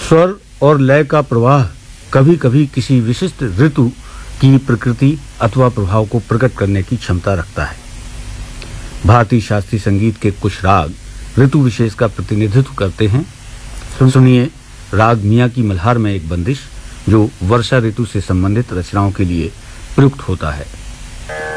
स्वर और लय का प्रवाह कभी कभी किसी विशिष्ट ऋतु की प्रकृति अथवा प्रभाव को प्रकट करने की क्षमता रखता है। भारतीय शास्त्रीय संगीत के कुछ राग ऋतु विशेष का प्रतिनिधित्व करते हैं। सुनिए राग मियां की मल्हार में एक बंदिश जो वर्षा ऋतु से संबंधित रचनाओं के लिए प्रयुक्त होता है।